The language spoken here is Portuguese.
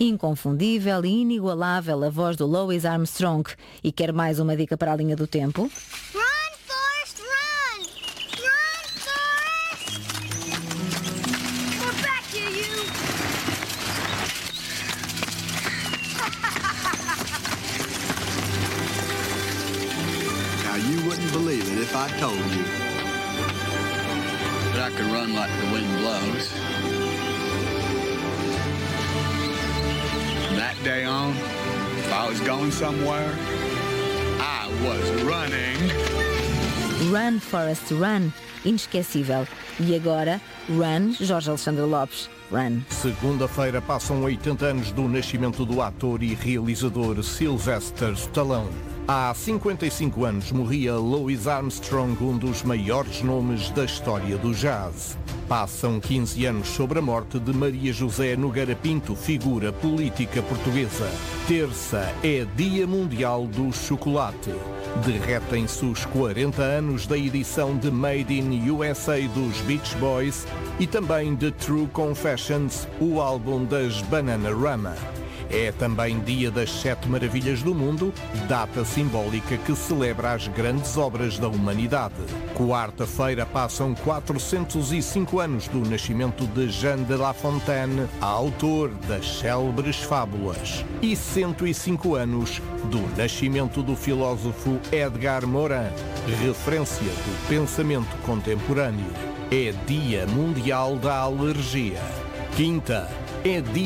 Inconfundível e inigualável a voz do Louis Armstrong. E quer mais uma dica para a linha do tempo? Run, Forrest, run! Run, Forrest! We're back here, you! Now you wouldn't believe it if I told you that I could run like the wind blows. From that day on, if I was going somewhere, I was running. Run, Forrest, run. Inesquecível. E agora, run, Jorge Alexandre Lopes. Run. Segunda-feira passam 80 anos do nascimento do ator e realizador Sylvester Stallone. Há 55 anos morria Louis Armstrong, um dos maiores nomes da história do jazz. Passam 15 anos sobre a morte de Maria José Nogueira Pinto, figura política portuguesa. Terça é Dia Mundial do Chocolate. Derretem-se os 40 anos da edição de Made in USA dos Beach Boys e também de True Confessions, o álbum das Bananarama. É também dia das 7 Maravilhas do Mundo, data simbólica que celebra as grandes obras da humanidade. Quarta-feira passam 405 anos do nascimento de Jean de La Fontaine, autor das célebres fábulas, e 105 anos do nascimento do filósofo Edgar Morin, referência do pensamento contemporâneo. É Dia Mundial da Alergia. Quinta é dia